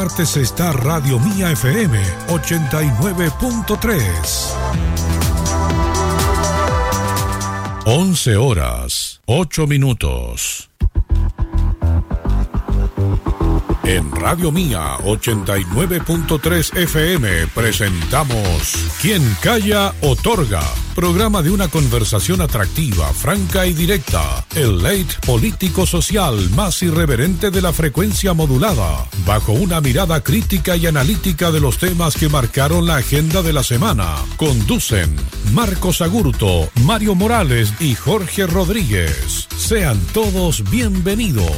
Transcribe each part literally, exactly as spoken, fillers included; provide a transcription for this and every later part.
Martes está Radio Mía F M ochenta y nueve punto tres. once horas, ocho minutos. En Radio Mía ochenta y nueve punto tres F M presentamos Quien Calla Otorga, programa de una conversación atractiva, franca y directa, el late político-social más irreverente de la frecuencia modulada, bajo una mirada crítica y analítica de los temas que marcaron la agenda de la semana. Conducen Marcos Agurto, Mario Morales y Jorge Rodríguez. Sean todos bienvenidos.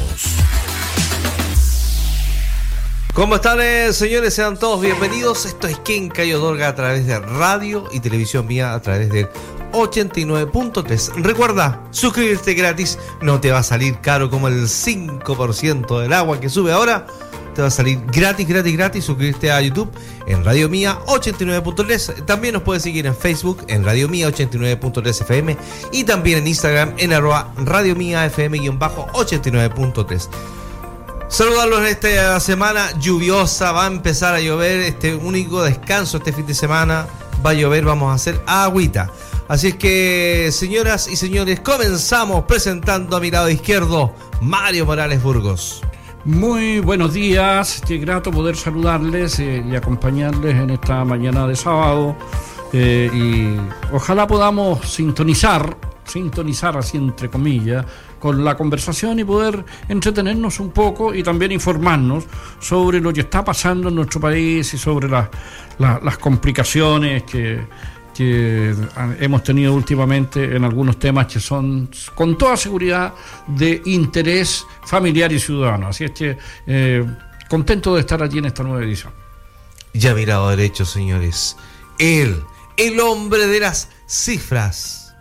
¿Cómo están, eh, señores? Sean todos bienvenidos. Esto es Quien Calla Otorga a través de radio y televisión Mía a través del ochenta y nueve punto tres. Recuerda, suscribirte gratis, no te va a salir caro como el cinco por ciento del agua que sube ahora. Te va a salir gratis, gratis, gratis. Suscribirte a YouTube en Radio Mía ochenta y nueve punto tres. También nos puedes seguir en Facebook en Radio Mía ochenta y nueve punto tres F M y también en Instagram en arroba Radio Mía F M ochenta y nueve punto tres. Saludarlos en esta semana lluviosa, va a empezar a llover, este único descanso este fin de semana, va a llover, vamos a hacer agüita. Así es que, señoras y señores, comenzamos presentando a mi lado izquierdo, Mario Morales Burgos. Muy buenos días, qué grato poder saludarles eh, y acompañarles en esta mañana de sábado eh, y ojalá podamos sintonizar, sintonizar así entre comillas, con la conversación y poder entretenernos un poco y también informarnos sobre lo que está pasando en nuestro país y sobre la, la, las complicaciones que, que hemos tenido últimamente en algunos temas que son con toda seguridad de interés familiar y ciudadano. Así es que eh, contento de estar allí en esta nueva edición. Ya mirado derecho, señores. Él, el hombre de las cifras.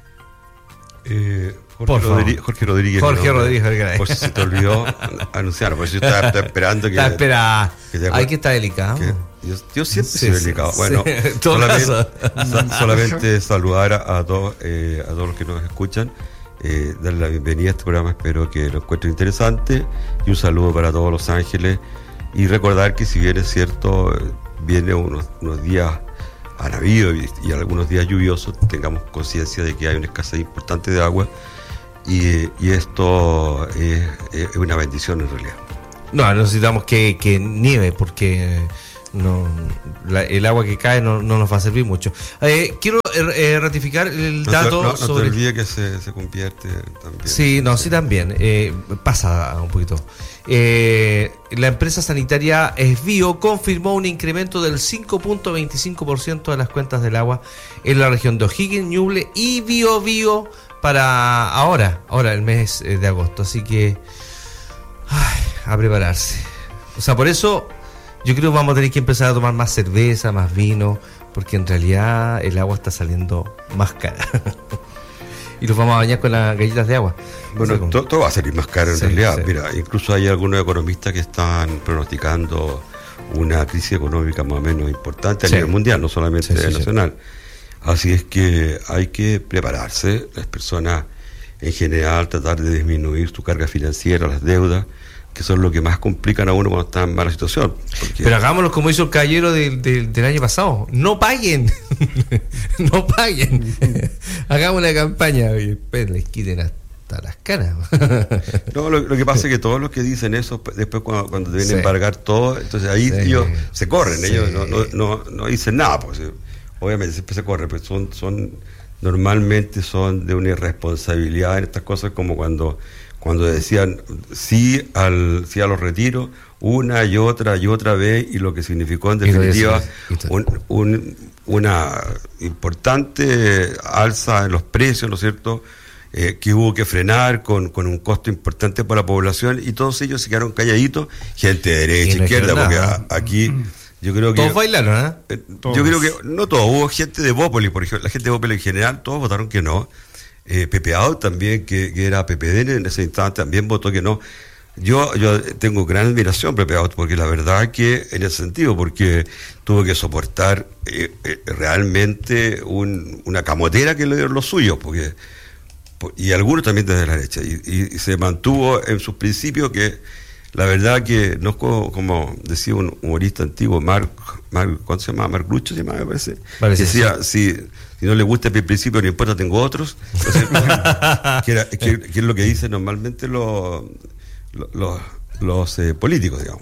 Eh... Jorge, Rodríguez, Jorge Rodríguez. Jorge Rodríguez. Por si se te olvidó anunciar, por si yo estaba, estaba esperando que... Está espera. Que te, Hay que estar delicado. Que, yo, yo siempre sí, soy sí, delicado. Sí, bueno, sí, solamente, so, solamente saludar a, a, todos, eh, a todos los que nos escuchan, eh, darle la bienvenida a este programa, espero que lo encuentren interesante, y un saludo para todos Los Ángeles, y recordar que si bien es cierto, viene unos, unos días... han habido y, y algunos días lluviosos, tengamos conciencia de que hay una escasez importante de agua. Y, y esto es, es una bendición en realidad. No, necesitamos que, que nieve porque no, la, el agua que cae no, no nos va a servir mucho. Eh, quiero eh, ratificar el no dato te, no, no sobre... te olvides que se, se convierte también. Sí, no, sí también. Eh, pasa un poquito. Eh, la empresa sanitaria Esbio confirmó un incremento del cinco punto veinticinco por ciento de las cuentas del agua en la región de O'Higgins, Ñuble y Biobío para ahora, ahora el mes de agosto, así que ay, a prepararse. O sea, por eso yo creo que vamos a tener que empezar a tomar más cerveza, más vino, porque en realidad el agua está saliendo más cara. Y los vamos a bañar con las galletas de agua. Bueno, o sea, todo, todo va a salir más caro en sí, realidad. Sí. Mira, incluso hay algunos economistas que están pronosticando una crisis económica más o menos importante a sí. nivel mundial, no solamente sí, sí, nacional. Sí. Así es que hay que prepararse, las personas en general, tratar de disminuir su carga financiera, las deudas, que son lo que más complican a uno cuando está en mala situación. Porque... Pero hagámoslo como hizo el caballero del, del, del año pasado, no paguen, no paguen, hagamos una campaña, oye, pues les quiten hasta las caras. No, lo, lo que pasa es que todos los que dicen eso, después cuando, cuando deben sí. embargar todo, entonces ahí sí. ellos se corren, sí. ellos no, no, no, no dicen nada, pues obviamente siempre se corre, pero son, son normalmente son de una irresponsabilidad en estas cosas, como cuando cuando decían sí al sí a los retiros una y otra y otra vez, y lo que significó en definitiva un, un, una importante alza en los precios, ¿no es cierto?, eh, que hubo que frenar con, con un costo importante para la población, y todos ellos se quedaron calladitos, gente de derecha, no izquierda, porque a, aquí yo creo que todos bailaron, ¿eh? eh todos. Yo creo que no todos, hubo gente de Bópoli, por ejemplo, la gente de Bópoli en general, todos votaron que no. Eh, Pepe Out también, que, que era P P D N en ese instante, también votó que no. Yo yo tengo gran admiración por Pepe Out, porque la verdad que en ese sentido, porque tuvo que soportar eh, eh, realmente un, una camotera que le dieron los suyos, porque y algunos también desde la derecha, y, y, y se mantuvo en sus principios, que la verdad que no es como, como decía un humorista antiguo, Marc, Marc ¿cuánto se llama? Marc Lucho se llama, me parece. Parece decía, si, si no le gusta el principio, no importa, tengo otros. Entonces, que, era, que, que es lo que dicen normalmente los, los, los eh, políticos, digamos.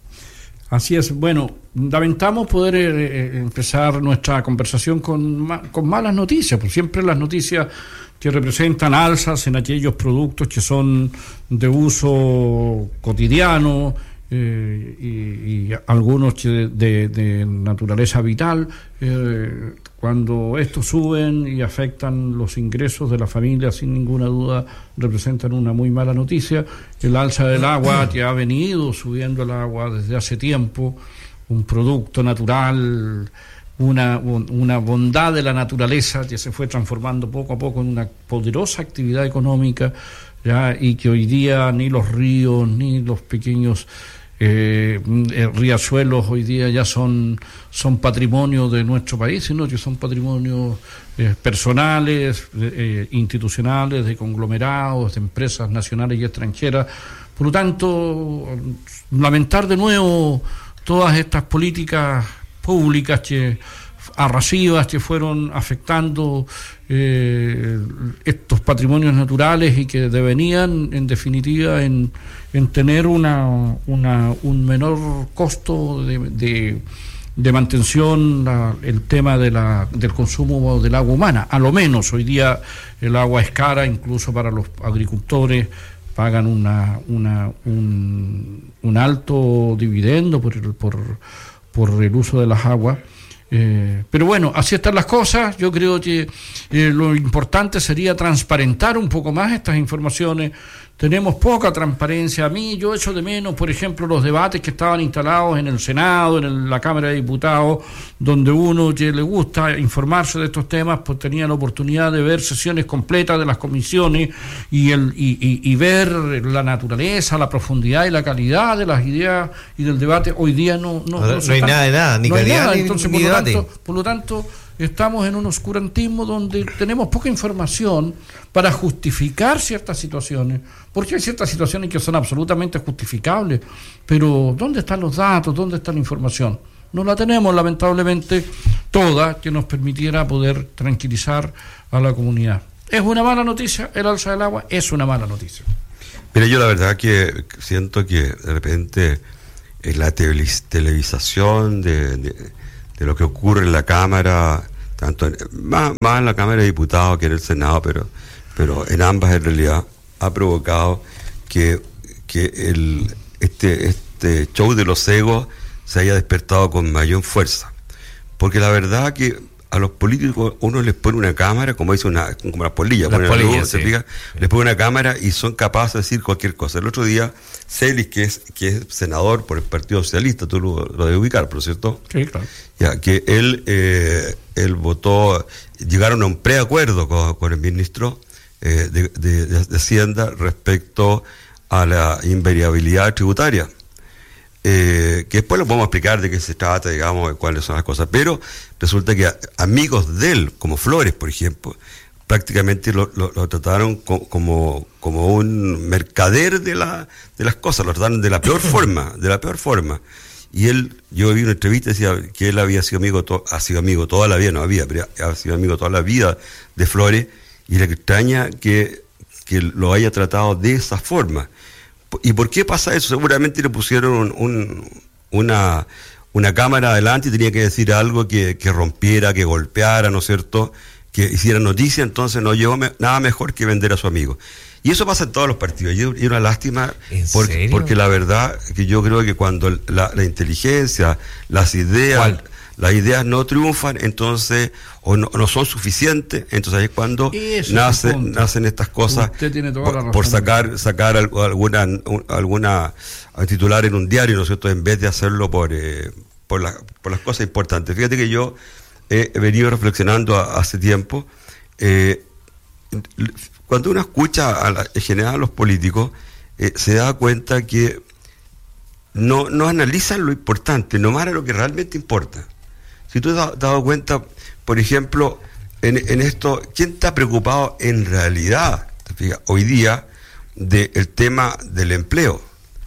Así es. Bueno, lamentamos poder eh, empezar nuestra conversación con, ma- con malas noticias, porque siempre las noticias que representan alzas en aquellos productos que son de uso cotidiano eh, y, y algunos que de, de, de naturaleza vital, eh, cuando estos suben y afectan los ingresos de la familia, sin ninguna duda representan una muy mala noticia. El alza del agua, que ha venido subiendo el agua desde hace tiempo, un producto natural, una, una bondad de la naturaleza que se fue transformando poco a poco en una poderosa actividad económica, ya, y que hoy día ni los ríos ni los pequeños eh, riachuelos hoy día ya son, son patrimonio de nuestro país, sino que son patrimonios eh, personales, eh, institucionales, de conglomerados, de empresas nacionales y extranjeras. Por lo tanto, lamentar de nuevo todas estas políticas públicas que arrasivas que fueron afectando eh, estos patrimonios naturales y que devenían en definitiva en, en tener una, una un menor costo de, de, de mantención, la, el tema de la, del consumo del agua humana. A lo menos hoy día el agua es cara, incluso para los agricultores pagan una, una un, un alto dividendo por el, por por el uso de las aguas, eh, pero bueno, así están las cosas. Yo creo que eh, lo importante sería transparentar un poco más estas informaciones. Tenemos poca transparencia. A mí yo echo de menos, por ejemplo, los debates que estaban instalados en el Senado, en el, la Cámara de Diputados, donde uno que le gusta informarse de estos temas, pues tenía la oportunidad de ver sesiones completas de las comisiones y, el, y, y, y ver la naturaleza, la profundidad y la calidad de las ideas y del debate. Hoy día no no, no, no, no hay están, nada de nada, ni no calidad nada. ni, Entonces, ni por debate. Lo tanto, por lo tanto, estamos en un oscurantismo donde tenemos poca información para justificar ciertas situaciones, porque hay ciertas situaciones que son absolutamente justificables, pero ¿dónde están los datos? ¿Dónde está la información? No la tenemos, lamentablemente, toda, que nos permitiera poder tranquilizar a la comunidad. ¿Es una mala noticia el alza del agua? Es una mala noticia. Mira, yo la verdad que siento que de repente en la televis- televisación de, de, de lo que ocurre en la Cámara, tanto en, más, más en la Cámara de Diputados que en el Senado, pero, pero en ambas en realidad ha provocado que, que el, este, este show de los egos se haya despertado con mayor fuerza. Porque la verdad que a los políticos uno les pone una cámara, como dice una, como las polillas, las ponen polillas, luz, sí. se fija, les pone una cámara y son capaces de decir cualquier cosa. El otro día, Celis, que es, que es senador por el Partido Socialista, tú lo, lo debes ubicar, ¿por cierto? Sí, claro. Ya, que él, eh, él votó, llegaron a un preacuerdo con, con el ministro eh, de, de, de Hacienda respecto a la invariabilidad tributaria. Eh, que después lo podemos explicar de qué se trata, digamos, de cuáles son las cosas, pero resulta que a, amigos de él, como Flores, por ejemplo, prácticamente lo, lo, lo trataron co, como, como un mercader de, la, de las cosas, lo trataron de la peor forma, de la peor forma. Y él, yo vi una entrevista y decía que él había sido amigo, to, ha sido amigo toda la vida, no había, pero ha sido amigo toda la vida de Flores, y le extraña que, que lo haya tratado de esa forma. ¿Y por qué pasa eso? Seguramente le pusieron un, un, una, una cámara adelante y tenía que decir algo que, que rompiera, que golpeara, ¿no es cierto?, que hiciera noticia, entonces no llevó me, nada mejor que vender a su amigo. Y eso pasa en todos los partidos. Y es una lástima, porque, serio? porque la verdad que yo creo que cuando la, la inteligencia, las ideas... ¿Cuál? Las ideas no triunfan, entonces, o no, no son suficientes, entonces ahí es cuando nace, nacen estas cosas por, por sacar sacar alguna alguna titular en un diario, ¿no es cierto?, en vez de hacerlo por eh, por, la, por las cosas importantes. Fíjate que yo he, he venido reflexionando a, hace tiempo, eh, cuando uno escucha a la, en general a los políticos, eh, se da cuenta que no, no analizan lo importante, nomás lo que realmente importa. Si tú te has dado cuenta, por ejemplo, en, en esto, ¿quién está preocupado en realidad, te fijas, hoy día, del tema del empleo?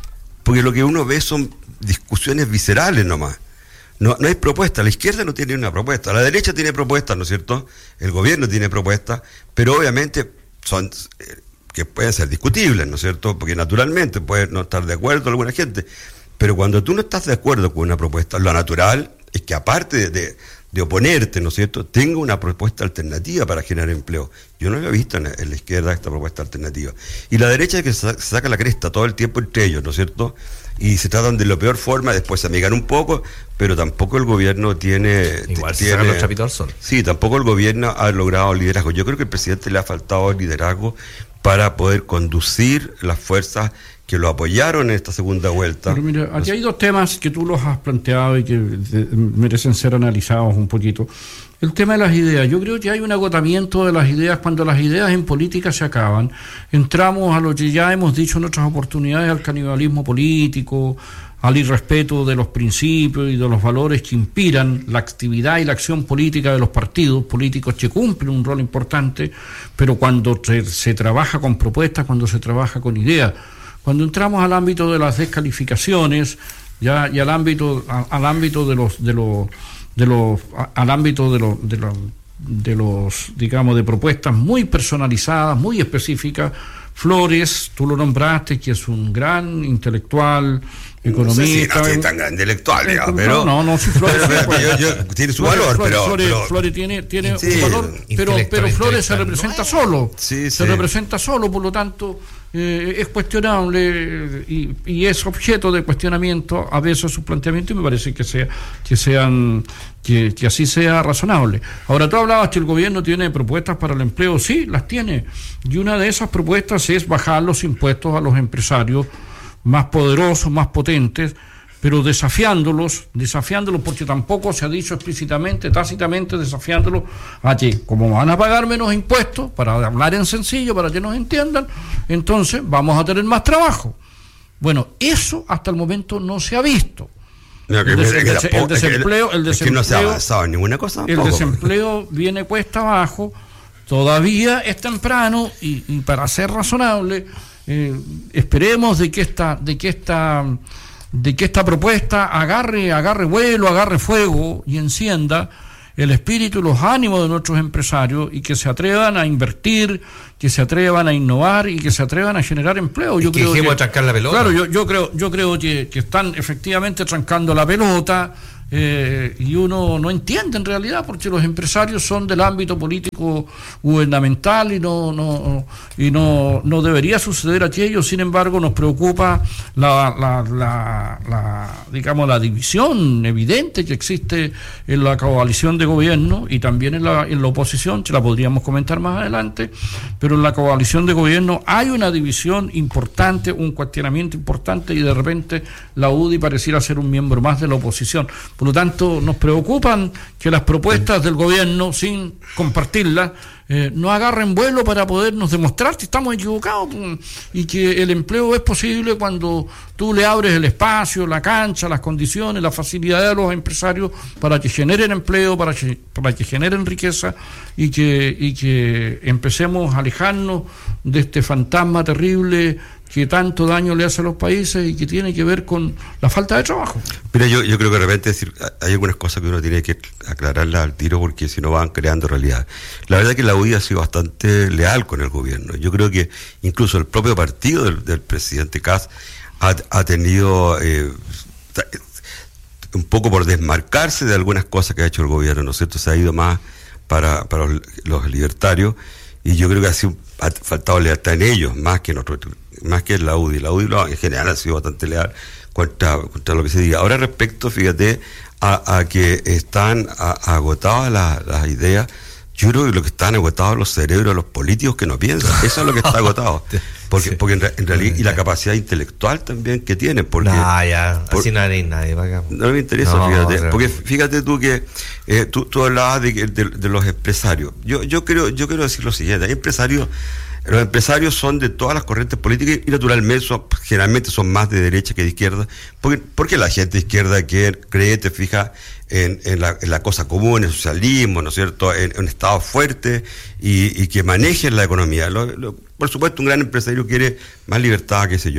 porque lo que uno ve son discusiones viscerales nomás. No, no hay propuesta. La izquierda no tiene una propuesta. La derecha tiene propuestas, ¿no es cierto? El gobierno tiene propuestas, pero obviamente son eh, que pueden ser discutibles, ¿no es cierto? Porque naturalmente puede no estar de acuerdo alguna gente. Pero cuando tú no estás de acuerdo con una propuesta, lo natural es que aparte de, de, de oponerte, ¿no es cierto?, tenga una propuesta alternativa para generar empleo. Yo no lo he visto en, en la izquierda esta propuesta alternativa. Y la derecha es que se saca la cresta todo el tiempo entre ellos, ¿no es cierto?, y se tratan de la peor forma, después se amigan un poco, pero tampoco el gobierno tiene... Igual tiene, se sacan los trapitos al sol. Sí, tampoco el gobierno ha logrado liderazgo. Yo creo que al presidente le ha faltado el liderazgo para poder conducir las fuerzas que lo apoyaron en esta segunda vuelta. Pero mira, aquí hay dos temas que tú los has planteado y que merecen ser analizados un poquito. El tema de las ideas. Yo creo que hay un agotamiento de las ideas. Cuando las ideas en política se acaban, entramos a lo que ya hemos dicho en otras oportunidades, al canibalismo político, al irrespeto de los principios y de los valores que inspiran la actividad y la acción política de los partidos políticos, que cumplen un rol importante, pero cuando se, se trabaja con propuestas, cuando se trabaja con ideas. Cuando entramos al ámbito de las descalificaciones, ya y al ámbito a, al ámbito de los de los de los a, al ámbito de los de los de los digamos de propuestas muy personalizadas, muy específicas. Flores, tú lo nombraste, que es un gran intelectual, economista. No sé si no es tan gran intelectual, digamos, pero... No, no, no, sí, Flores... pero, pero, yo, yo, tiene su Flores, valor, Flores, pero... Flores, pero Flores tiene, tiene sí, un valor, pero, pero Flores se representa no solo, sí, se sí. representa solo, por lo tanto... Eh, es cuestionable y, y es objeto de cuestionamiento a veces sus planteamientos, y me parece que sea que sean que, que así sea razonable. Ahora, tú hablabas que el gobierno tiene propuestas para el empleo. Sí, las tiene, y una de esas propuestas es bajar los impuestos a los empresarios más poderosos, más potentes, pero desafiándolos, desafiándolos porque tampoco se ha dicho explícitamente, tácitamente, desafiándolos a que, como van a pagar menos impuestos, para hablar en sencillo, para que nos entiendan, entonces vamos a tener más trabajo. Bueno, eso hasta el momento no se ha visto. No, que el, des- que el, des- tampoco, el desempleo, el desempleo, es que no se ha avanzado en ninguna cosa. El tampoco. desempleo viene cuesta abajo, todavía es temprano y, y para ser razonable, eh, esperemos de que esta, de que esta de que esta propuesta agarre, agarre vuelo, agarre fuego y encienda el espíritu y los ánimos de nuestros empresarios, y que se atrevan a invertir, que se atrevan a innovar y que se atrevan a generar empleo. Yo que creo dejemos que, de trancar la pelota. Claro, yo, yo creo, yo creo que, que están efectivamente trancando la pelota. Eh, y uno no entiende en realidad, porque los empresarios son del ámbito político gubernamental y no no y no no debería suceder aquello. Sin embargo, nos preocupa la, la, la, la digamos la división evidente que existe en la coalición de gobierno y también en la, en la oposición, que la podríamos comentar más adelante, pero en la coalición de gobierno hay una división importante, un cuestionamiento importante, y de repente la U D I pareciera ser un miembro más de la oposición. Por lo tanto, nos preocupan que las propuestas del gobierno, sin compartirlas, eh, no agarren vuelo para podernos demostrar que estamos equivocados y que el empleo es posible cuando tú le abres el espacio, la cancha, las condiciones, las facilidades a los empresarios para que generen empleo, para que, para que generen riqueza, y que, y que empecemos a alejarnos de este fantasma terrible que tanto daño le hace a los países y que tiene que ver con la falta de trabajo. Mira, yo, yo creo que de repente decir, hay algunas cosas que uno tiene que aclararlas al tiro, porque si no van creando realidad. La verdad es que la U D I ha sido bastante leal con el gobierno. Yo creo que incluso el propio partido del, del presidente Kast ha, ha tenido eh, un poco por desmarcarse de algunas cosas que ha hecho el gobierno, ¿no es cierto? Se ha ido más para, para los, los libertarios, y yo creo que ha, sido, ha faltado lealtad en ellos, más que en otros, más que en la U D I. La U D I en general ha sido bastante leal contra, contra lo que se diga. Ahora, respecto, fíjate, a, a que están a, a agotadas las, las ideas, yo creo que lo que están agotados los cerebros de los políticos que no piensan. Eso es lo que está agotado. Porque, sí. porque en, en realidad, y la capacidad intelectual también que tienen. Porque, nah, ya, por, así no hay nadie. Para acá. No me interesa, no, fíjate. Realmente. Porque fíjate tú que eh, tú, tú hablabas de, de, de los empresarios. Yo, yo, creo, yo quiero decir lo siguiente: hay empresarios. Los empresarios son de todas las corrientes políticas y naturalmente son, generalmente son más de derecha que de izquierda, porque, porque la gente de izquierda que cree, te fija en, en, la, en la cosa común, en el socialismo, ¿no es cierto?, en, en un Estado fuerte y, y que maneje la economía. Lo, lo, por supuesto, un gran empresario quiere más libertad, qué sé yo.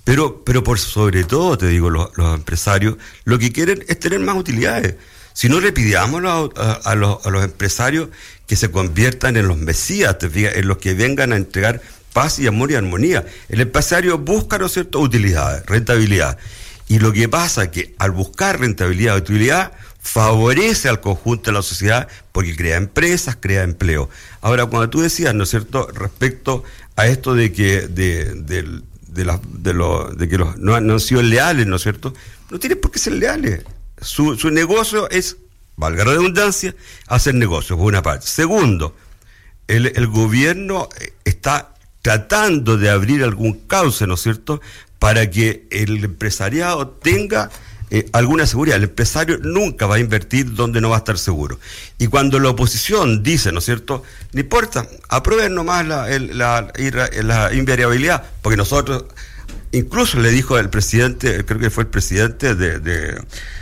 Pero, pero por sobre todo, te digo, los, los empresarios lo que quieren es tener más utilidades. Si no le pidamos a, a, a, los, a los empresarios que se conviertan en los mesías, te fijas, en los que vengan a entregar paz y amor y armonía. El empresario busca, ¿no es cierto?, utilidades, rentabilidad. Y lo que pasa es que al buscar rentabilidad y utilidad, favorece al conjunto de la sociedad porque crea empresas, crea empleo. Ahora, cuando tú decías, ¿no es cierto?, respecto a esto de que de, de, de, la, de, lo, de que los no, no han sido leales, ¿no es cierto?, no tienen por qué ser leales. Su, su negocio es, valga la redundancia, hacer negocios, por una parte. Segundo, el, el gobierno está tratando de abrir algún cauce, ¿no es cierto?, para que el empresariado tenga eh, alguna seguridad. El empresario nunca va a invertir donde no va a estar seguro. Y cuando la oposición dice, ¿no es cierto?, no importa, aprueben nomás la, el, la, la invariabilidad, porque nosotros, incluso le dijo el presidente, creo que fue el presidente de, de,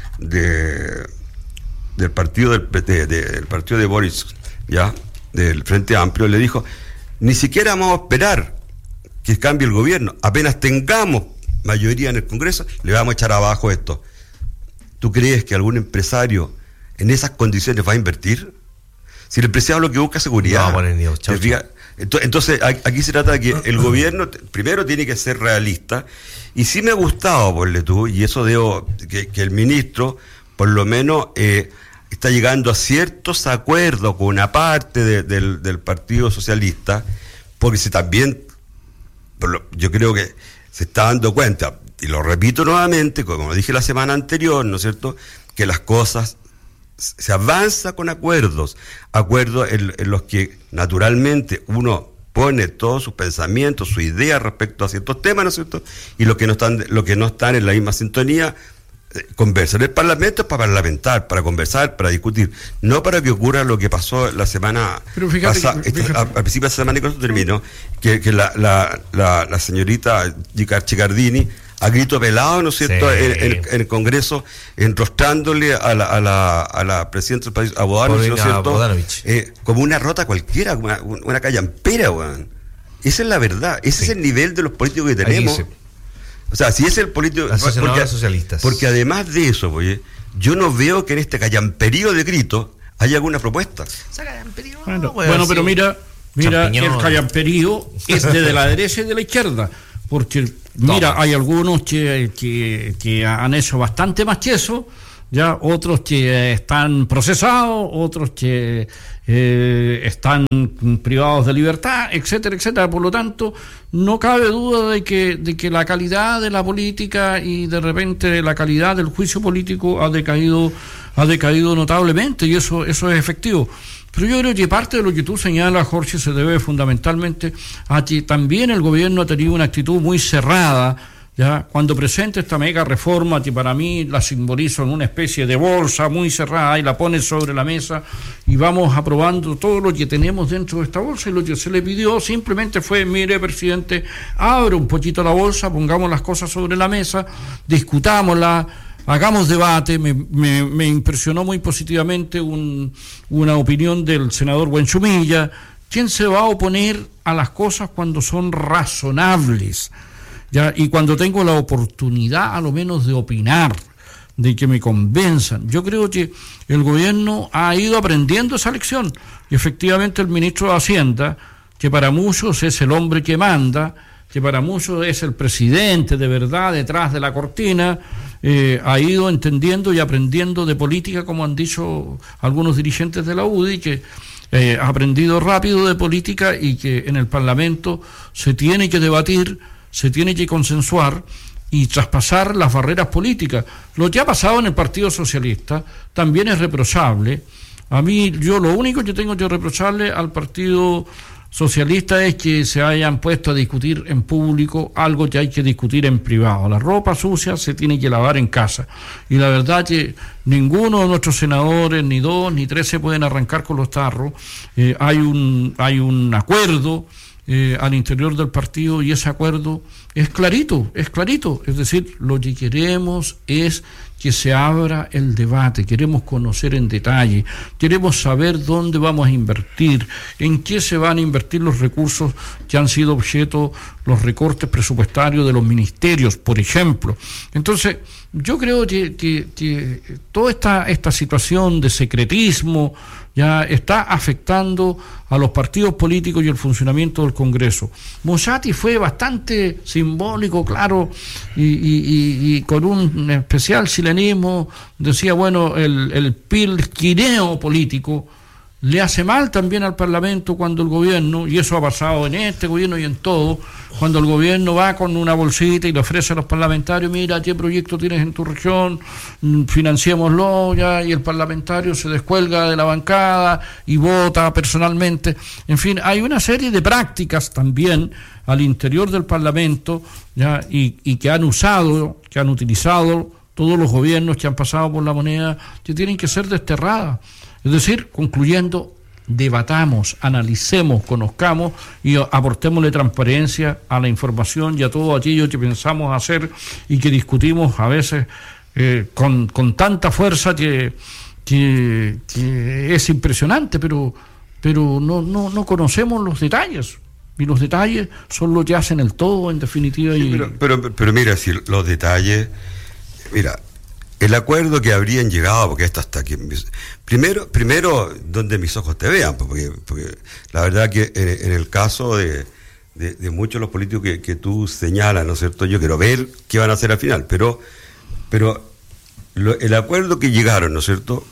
de del partido del, de, de, del partido de Boris, ya, del Frente Amplio, le dijo, ni siquiera vamos a esperar que cambie el gobierno, apenas tengamos mayoría en el Congreso, le vamos a echar abajo esto. ¿Tú crees que algún empresario en esas condiciones va a invertir? Si el empresario lo que busca es seguridad. No, bueno, Dios, chau, chau. Entonces, aquí se trata de que el gobierno primero tiene que ser realista, y sí me ha gustado, ponle tú, y eso debo, que, que el ministro, por lo menos, eh, está llegando a ciertos acuerdos con una parte de, del, del Partido Socialista, porque si también, yo creo que se está dando cuenta, y lo repito nuevamente, como dije la semana anterior, ¿no es cierto?, que las cosas se avanza con acuerdos, acuerdos en, en los que naturalmente uno pone todos sus pensamientos, su idea respecto a ciertos temas, ¿no es cierto?, y los que no están, los que no están en la misma sintonía, eh, conversan. El Parlamento es para parlamentar, para conversar, para discutir, no para que ocurra lo que pasó la semana pasada, al principio de la semana, y con eso termino, que, que la, la, la, la señorita Chicardini, a grito pelado, ¿no es cierto?, sí. en, en, en el Congreso, enrostrándole a la, a la, a la presidenta del país, a Bodanovich, ¿no es cierto?, eh, como una rota cualquiera, como una, una callampera, weón. Esa es la verdad, ese sí. es el nivel de los políticos que tenemos. Se... O sea, si es el político... Porque, socialistas. Porque además de eso, oye, yo no veo que en este callamperío de gritos haya alguna propuesta. O sea, callamperío, bueno, bueno, bueno, pero mira, mira, el callamperío es de la derecha y de la izquierda, porque... Mira, Toma. hay algunos que, que, que han hecho bastante más que eso, ya otros que están procesados, otros que eh, están privados de libertad, etcétera, etcétera. Por lo tanto, no cabe duda de que, de que la calidad de la política y de repente la calidad del juicio político ha decaído, ha decaído notablemente, y eso, eso es efectivo. Pero yo creo que parte de lo que tú señalas, Jorge, se debe fundamentalmente a que también el gobierno ha tenido una actitud muy cerrada, ¿ya? Cuando presenta esta mega reforma, que para mí la simbolizo en una especie de bolsa muy cerrada, y la pone sobre la mesa, y vamos aprobando todo lo que tenemos dentro de esta bolsa, y lo que se le pidió simplemente fue, mire, presidente, abre un poquito la bolsa, pongamos las cosas sobre la mesa, discutámoslas, hagamos debate. Me, me, me impresionó muy positivamente un, una opinión del senador Buenchumilla. ¿Quién se va a oponer a las cosas cuando son razonables? ¿Ya? Y cuando tengo la oportunidad, a lo menos, de opinar, de que me convenzan. Yo creo que el gobierno ha ido aprendiendo esa lección. Y efectivamente el ministro de Hacienda, que para muchos es el hombre que manda, que para muchos es el presidente de verdad detrás de la cortina, eh, ha ido entendiendo y aprendiendo de política, como han dicho algunos dirigentes de la U D I, que eh, ha aprendido rápido de política, y que en el Parlamento se tiene que debatir, se tiene que consensuar y traspasar las barreras políticas. Lo que ha pasado en el Partido Socialista también es reprochable. A mí, yo lo único que tengo que reprocharle al Partido Socialista es que se hayan puesto a discutir en público algo que hay que discutir en privado. La ropa sucia se tiene que lavar en casa, y la verdad que ninguno de nuestros senadores, ni dos ni tres, se pueden arrancar con los tarros. Eh, hay un hay un acuerdo eh, al interior del partido, y ese acuerdo es clarito, es clarito. Es decir, lo que queremos es que se abra el debate, queremos conocer en detalle, queremos saber dónde vamos a invertir, en qué se van a invertir los recursos que han sido objeto los recortes presupuestarios de los ministerios, por ejemplo. Entonces, yo creo que, que, que toda esta, esta situación de secretismo ya está afectando a los partidos políticos y el funcionamiento del Congreso. Mossati fue bastante simbólico, claro, y, y, y, y con un especial chilenismo decía, bueno, el, el pilquineo político le hace mal también al Parlamento cuando el gobierno, y eso ha pasado en este gobierno y en todo, cuando el gobierno va con una bolsita y le ofrece a los parlamentarios, mira, ¿qué proyecto tienes en tu región? Financiémoslo ya, y el parlamentario se descuelga de la bancada y vota personalmente. En fin, hay una serie de prácticas también al interior del Parlamento ya, y, y que han usado, que han utilizado todos los gobiernos que han pasado por la moneda, que tienen que ser desterradas. Es decir, concluyendo, debatamos, analicemos, conozcamos y aportémosle transparencia a la información y a todo aquello que pensamos hacer y que discutimos a veces eh, con, con tanta fuerza que, que, que es impresionante, pero, pero no, no, no conocemos los detalles. Y los detalles son lo que hacen el todo, en definitiva. Sí, y... pero, pero, pero mira, si los detalles... Mira... El acuerdo que habrían llegado, porque esto hasta aquí... Primero, primero donde mis ojos te vean, porque, porque la verdad que en, en el caso de, de, de muchos de los políticos que, que tú señalas, ¿no es cierto? Yo quiero ver qué van a hacer al final, pero, pero lo, el acuerdo que llegaron, ¿no es cierto?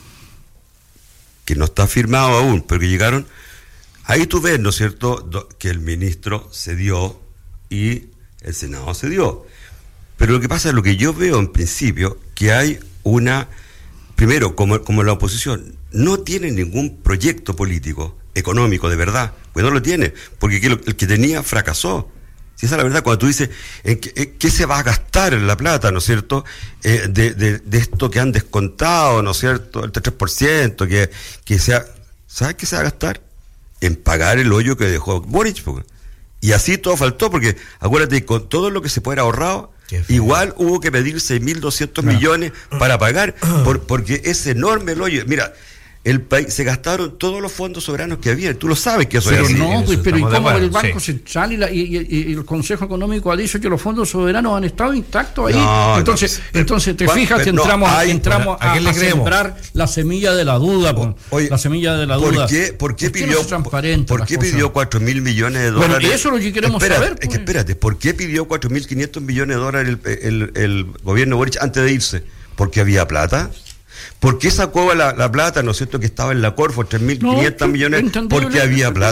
Que no está firmado aún, pero que llegaron... Ahí tú ves, ¿no es cierto?, do, que el ministro cedió y el Senado cedió. Pero lo que pasa es lo que yo veo en principio, que hay una, primero, como, como la oposición, no tiene ningún proyecto político, económico, de verdad, pues no lo tiene, porque el que tenía fracasó. Si esa es la verdad, cuando tú dices, ¿en qué, en qué se va a gastar en la plata, ¿no es cierto?, eh, de, de, de esto que han descontado, ¿no es cierto?, el tres por ciento, que, que sea, ¿sabes qué se va a gastar? En pagar el hoyo que dejó Boric, porque, y así todo faltó, porque acuérdate, con todo lo que se puede haber ahorrado, igual hubo que pedir seis mil doscientos claro. millones para pagar, por, porque es enorme el hoyo. Mira, el país se gastaron todos los fondos soberanos que había, tú lo sabes que eso pero es así. No, pues, pero ¿y cómo el Banco sí. Central y, la, y, y, y el Consejo Económico ha dicho que los fondos soberanos han estado intactos ahí? No, entonces, no, entonces te fijas pero, que entramos, no, hay, entramos a, a, a sembrar la semilla de la duda, o, oye, la semilla de la ¿por duda. Qué, ¿Por qué pidió, ¿por qué pidió cuatro mil millones de dólares? Bueno, eso es lo que queremos espérate, saber. Pues. Es que espérate, ¿por qué pidió cuatro mil quinientos millones de dólares el, el, el gobierno Boric antes de irse? ¿Porque había plata? ¿Por qué sacó la, la plata, no es cierto, que estaba en la Corfo, tres mil quinientos no, millones? Porque había plata.